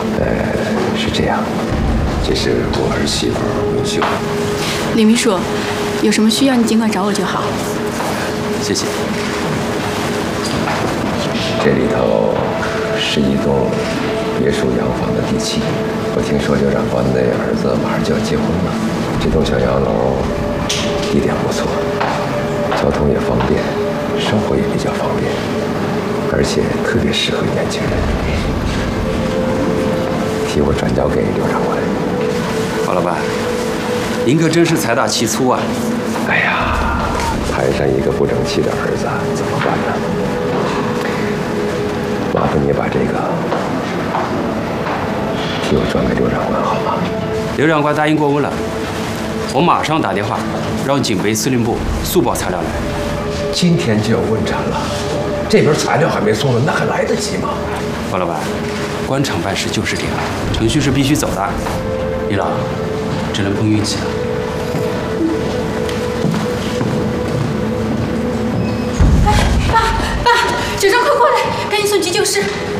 是这样，这是我儿媳妇文秀。 李秘书，有什么需要你尽管找我就好。 谢谢。 这里头是一栋别墅洋房的地契，我听说刘长官的儿子马上就要结婚了。这栋小洋楼地点不错，交通也方便，生活也比较方便，而且特别适合年轻人。替我转交给刘长官。 郝老板，您可真是财大气粗啊！ 哎呀，摊上一个不争气的儿子，怎么办呢？麻烦你把这个替我转给刘长官好吗？ 刘长官答应过问了，我马上打电话让警备司令部速报材料来。 今天就要问产了，这边材料还没送呢，那还来得及吗？ 郝老板，官场办事就是这样，程序是必须走的。李老，只能碰运气了。 爸，小张，快过来，赶紧送急救室。